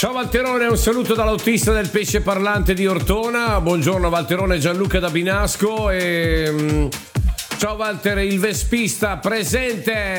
Ciao Valterone, un saluto dall'autista del pesce parlante di Ortona. Buongiorno Valterone, Gianluca da Binasco. Ciao Walter, il vespista presente.